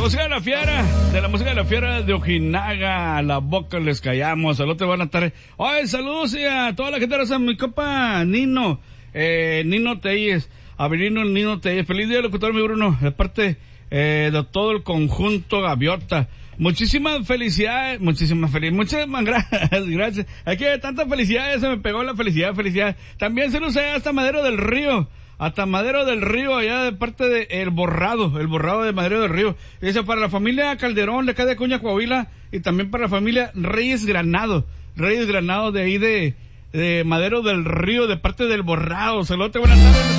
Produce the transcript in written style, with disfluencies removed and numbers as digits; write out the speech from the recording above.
música de la fiera, de la música de la fiera de Ojinaga, a la boca les callamos. Saludos, buenas tardes. Oye, saludos y a toda la gente de mi compa Nino, Nino Telles, Avelino Nino Telles. Feliz día, locutor, mi Bruno, de parte de todo el conjunto Gaviota. Muchísimas felicidades, muchas gracias. Aquí hay tantas felicidades, se me pegó la felicidad. También se nos hasta Madero del Río, allá de parte de El Borrado de Madero del Río. Dice para la familia Calderón de acá de Acuña, Coahuila, y también para la familia Reyes Granado de ahí de Madero del Río, de parte del Borrado. Saludos, buenas tardes.